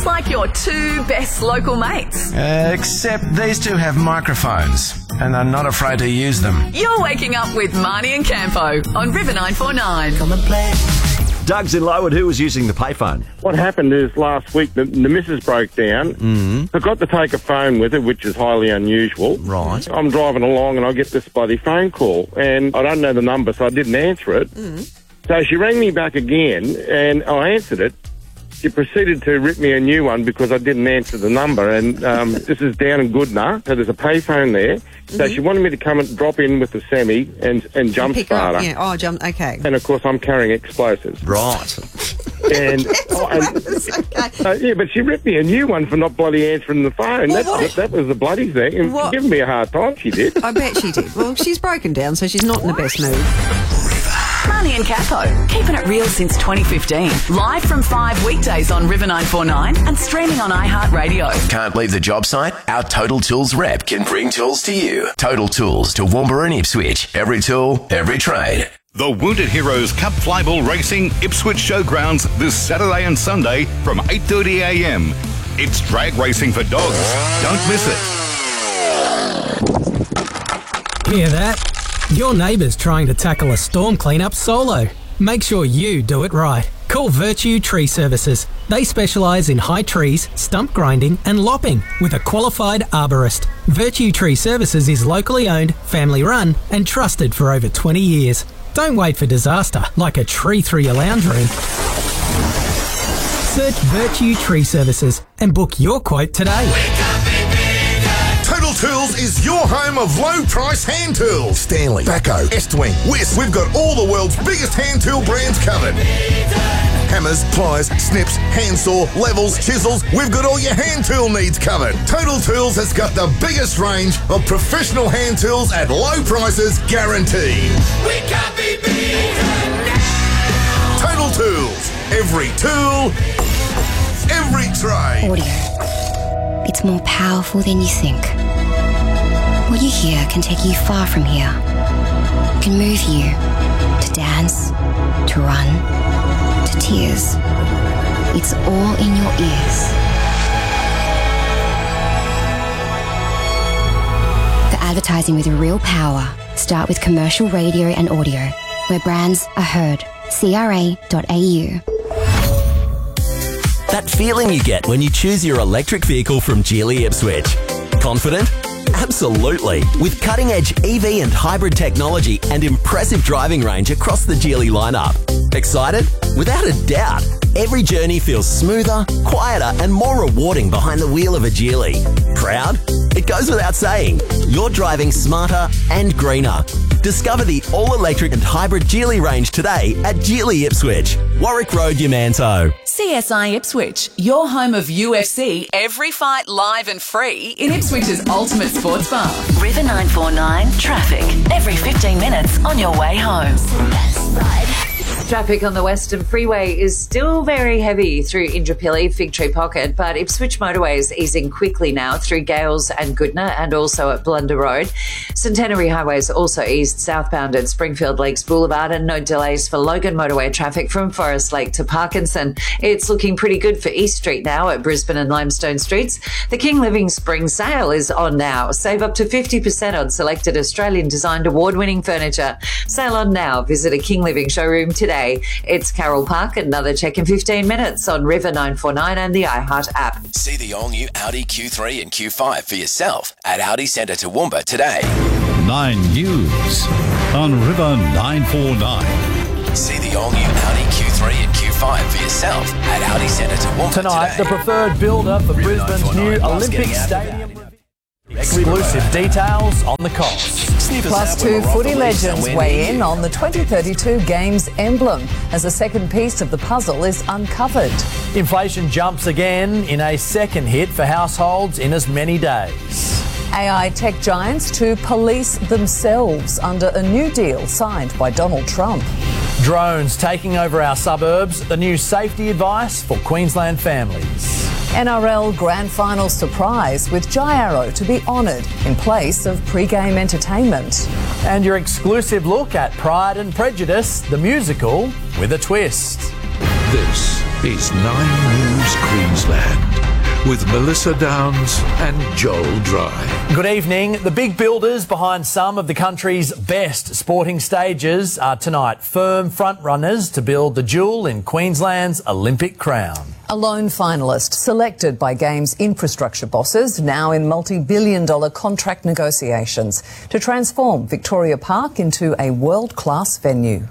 just like your two best local mates. Except these two have microphones and are not afraid to use them. You're waking up with Marnie and Campo on River 949. Come and play. Doug's in Lowood. Who was using the payphone? What happened is last week the missus broke down. Forgot to take a phone with her, which is highly unusual. Right. I'm driving along and I get this bloody phone call and I don't know the number, so I didn't answer it. So she rang me back again and I answered it. She proceeded to rip me a new one because I didn't answer the number. And this is down in Goodna, so there's a payphone there. So she wanted me to come and drop in with the semi and jump starter. Yeah, okay. And of course I'm carrying explosives. Right. And, yeah, but she ripped me a new one for not bloody answering the phone. That was the bloody thing. And she's giving me a hard time, she did. I bet she did. Well, she's broken down, so she's not in the best mood. Marnie and Capo, keeping it real since 2015. Live from 5 weekdays on River 949 and streaming on iHeartRadio. Can't leave the job site? Our Total Tools rep can bring tools to you. Total Tools to Toowoomba and Ipswich. Every tool, every trade. The Wounded Heroes Cup Flyball Racing Ipswich Showgrounds this Saturday and Sunday from 8:30am. It's drag racing for dogs. Don't miss it. Hear that? Your neighbour's trying to tackle a storm cleanup solo. Make sure you do it right. Call Virtue Tree Services. They specialise in high trees, stump grinding and lopping with a qualified arborist. Virtue Tree Services is locally owned, family run and trusted for over 20 years. Don't wait for disaster like a tree through your lounge room. Search Virtue Tree Services and book your quote today. Total Tools is your home of low-price hand tools. Stanley, Baco, Estwing, Wiss. We've got all the world's biggest hand tool brands covered. Hammers, pliers, snips, handsaw, levels, chisels. We've got all your hand tool needs covered. Total Tools has got the biggest range of professional hand tools at low prices guaranteed. We can't be beaten now. Total Tools. Every tool, every trade. Audio. It's more powerful than you think. What you hear can take you far from here. It can move you to dance, to run, to tears. It's all in your ears. For advertising with real power, start with commercial radio and audio, where brands are heard. CRA.au. That feeling you get when you choose your electric vehicle from Geely Ipswich. Confident? Absolutely. With cutting-edge EV and hybrid technology and impressive driving range across the Geely lineup. Excited? Without a doubt. Every journey feels smoother, quieter and more rewarding behind the wheel of a Geely. Proud? It goes without saying. You're driving smarter and greener. Discover the all-electric and hybrid Geely range today at Geely Ipswich, Warwick Road, Yamanto. CSI Ipswich, your home of UFC, every fight live and free in Ipswich's ultimate sports bar. River 949 traffic, every 15 minutes on your way home. Traffic on the Western Freeway is still very heavy through Indooroopilly, Fig Tree Pocket, but Ipswich Motorway is easing quickly now through Gales and Goodna and also at Blunder Road. Centenary Highway is also eased southbound at Springfield Lakes Boulevard and no delays for Logan Motorway traffic from Forest Lake to Parkinson. It's looking pretty good for East Street now at Brisbane and Limestone Streets. The King Living Spring Sale is on now. Save up to 50% on selected Australian designed award-winning furniture. Sale on now. Visit a King Living showroom today. It's Carroll Park. Another check in 15 minutes on River 949 and the iHeart app. See the all-new Audi Q3 and Q5 for yourself at Audi Centre Toowoomba today. 9 News on River 949. See the all-new Audi Q3 and Q5 for yourself at Audi Centre Toowoomba Tonight, today. the preferred builder for Brisbane's new Olympic Stadium. Exclusive details on the costs. Plus, two footy legends weigh in on the 2032 Games emblem as a second piece of the puzzle is uncovered. Inflation jumps again in a second hit for households in as many days. AI tech giants to police themselves under a new deal signed by Donald Trump. Drones taking over our suburbs, the new safety advice for Queensland families. NRL Grand Final surprise with Jai Arrow to be honoured in place of pre-game entertainment. And your exclusive look at Pride and Prejudice, the musical, with a twist. This is 9 News Queensland. with Melissa Downs and Joel Dry. Good evening. The big builders behind some of the country's best sporting stages are tonight firm frontrunners to build the jewel in Queensland's Olympic crown. A lone finalist selected by Games infrastructure bosses, now in multi-billion-dollar contract negotiations to transform Victoria Park into a world-class venue.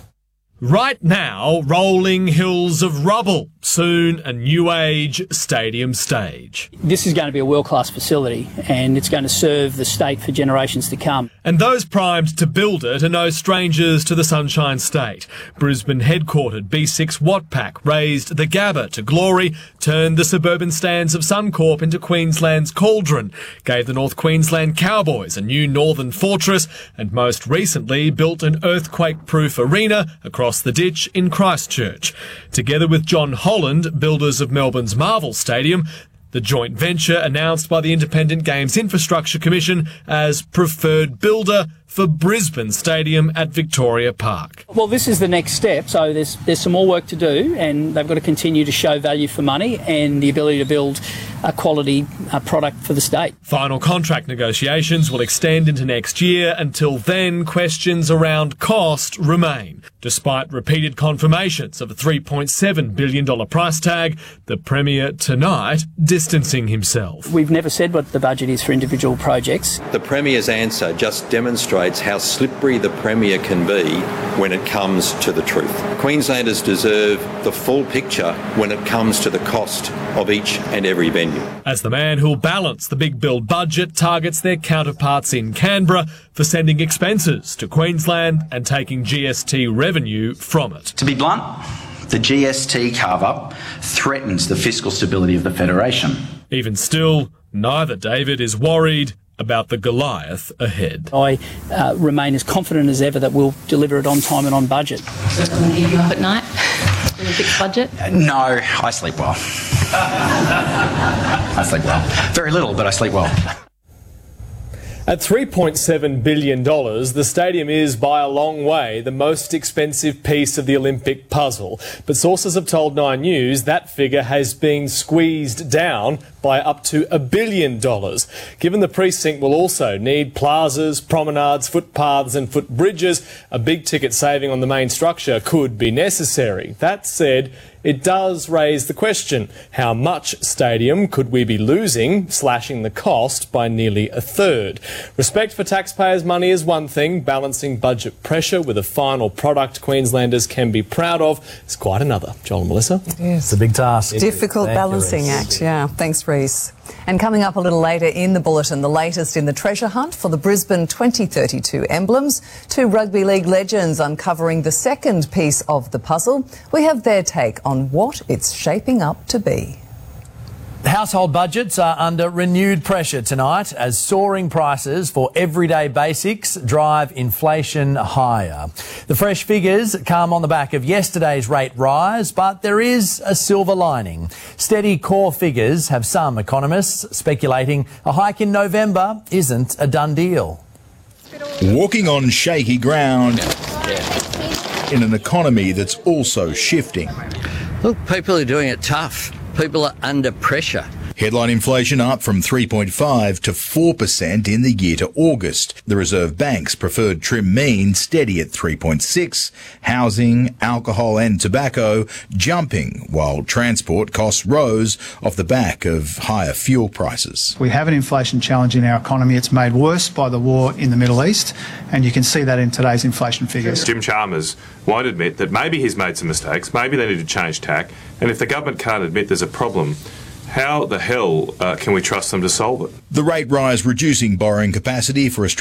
Right now, rolling hills of rubble, soon a new age stadium stage. This is going to be a world-class facility and it's going to serve the state for generations to come. And those primed to build it are no strangers to the Sunshine State. Brisbane headquartered B6 Watpac raised the Gabba to glory, turned the suburban stands of Suncorp into Queensland's cauldron, gave the North Queensland Cowboys a new northern fortress, and most recently built an earthquake-proof arena across the ditch in Christchurch. Together with John Holland, builders of Melbourne's Marvel Stadium, the joint venture announced by the Independent Games Infrastructure Commission as preferred builder for Brisbane Stadium at Victoria Park. Well, this is the next step, so there's some more work to do and they've got to continue to show value for money and the ability to build a quality product for the state. Final contract negotiations will extend into next year. Until then, questions around cost remain. Despite repeated confirmations of a $3.7 billion price tag, the Premier tonight distancing himself. We've never said what the budget is for individual projects. The Premier's answer just demonstrates how slippery the Premier can be when it comes to the truth. Queenslanders deserve the full picture when it comes to the cost of each and every venue. As the man who'll balance the big build budget targets their counterparts in Canberra for sending expenses to Queensland and taking GST revenue from it. To be blunt, the GST carve-up threatens the fiscal stability of the Federation. Even still, neither David is worried about the Goliath ahead. I remain as confident as ever that we'll deliver it on time and on budget. Will you up at night with a big budget? No, I sleep well. I sleep well. Very little, but I sleep well. At $3.7 billion, the stadium is by a long way the most expensive piece of the Olympic puzzle. But sources have told Nine News that figure has been squeezed down by up to $1 billion. Given the precinct will also need plazas, promenades, footpaths and footbridges, a big ticket saving on the main structure could be necessary. That said, it does raise the question, how much stadium could we be losing, slashing the cost by nearly a third? Respect for taxpayers' money is one thing, balancing budget pressure with a final product Queenslanders can be proud of is quite another. Joel and Melissa? Yes. It's a big task. Difficult balancing act, yeah. Thanks, Reece. And coming up a little later in the bulletin, the latest in the treasure hunt for the Brisbane 2032 emblems. Two rugby league legends uncovering the second piece of the puzzle. We have their take on what it's shaping up to be. Household budgets are under renewed pressure tonight as soaring prices for everyday basics drive inflation higher. The fresh figures come on the back of yesterday's rate rise, but there is a silver lining. Steady core figures have some economists speculating a hike in November isn't a done deal. Walking on shaky ground in an economy that's also shifting. Look, people are doing it tough. People are under pressure. Headline inflation up from 3.5 to 4% in the year to August. The Reserve Bank's preferred trim mean steady at 3.6. Housing, alcohol and tobacco jumping, while transport costs rose off the back of higher fuel prices. We have an inflation challenge in our economy. It's made worse by the war in the Middle East, and you can see that in today's inflation figures. Jim Chalmers won't admit that maybe he's made some mistakes, maybe they need to change tack, and if the government can't admit there's a problem, how the hell can we trust them to solve it? The rate rise reducing borrowing capacity for Australia.